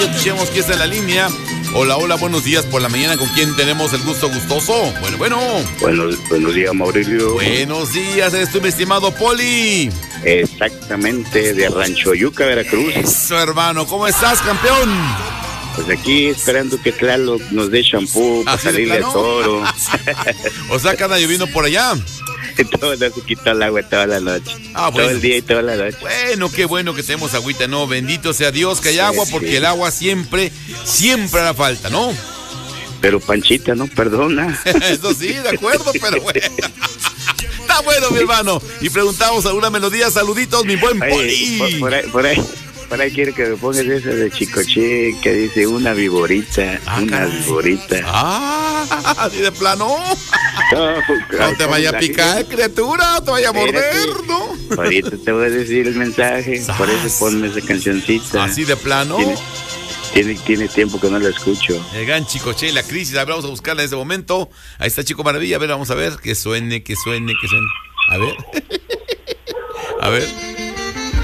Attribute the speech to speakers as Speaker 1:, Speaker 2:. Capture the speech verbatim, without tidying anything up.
Speaker 1: Escuchemos que está en la línea. Hola, hola, buenos días por la mañana. ¿Con quién tenemos el gusto gustoso? Bueno, bueno.
Speaker 2: Buenos, buenos días, Mauricio.
Speaker 1: Buenos días, eres tú, mi estimado Poli.
Speaker 2: Exactamente, de Rancho Yuca, Veracruz.
Speaker 1: Eso, hermano. ¿Cómo estás, campeón?
Speaker 2: Pues aquí esperando que Tlaloc nos dé champú para salir de toro.
Speaker 1: O sea, que anda lloviendo por allá.
Speaker 2: Todo no se quita el agua toda la noche.
Speaker 1: Ah, bueno.
Speaker 2: Todo el día y toda la noche.
Speaker 1: Bueno, qué bueno que tenemos agüita, ¿no? Bendito sea Dios que hay agua, porque sí, el agua siempre, siempre hará falta, ¿no?
Speaker 2: Pero Panchita no perdona.
Speaker 1: Eso sí, de acuerdo, pero bueno. Está bueno, mi hermano. Y preguntamos alguna melodía. Saluditos, mi buen Poli.
Speaker 2: Por, por ahí, por ahí. Por ahí quiere que me pongas esa de Chicoche que dice una viborita, ah, una caray. viborita.
Speaker 1: Ah, así de plano. No, no te vaya a picar, criatura, no te vaya a morder, ¿no?
Speaker 2: Ahorita te voy a decir el mensaje, ¿Sas? Por eso ponme esa cancioncita.
Speaker 1: Así de plano.
Speaker 2: Tiene, tiene, tiene tiempo que no la escucho.
Speaker 1: El gran Chicoche, la crisis, a ver, vamos a buscarla en ese momento. Ahí está Chico Maravilla, a ver, vamos a ver, que suene, que suene, que suene. A ver. A ver.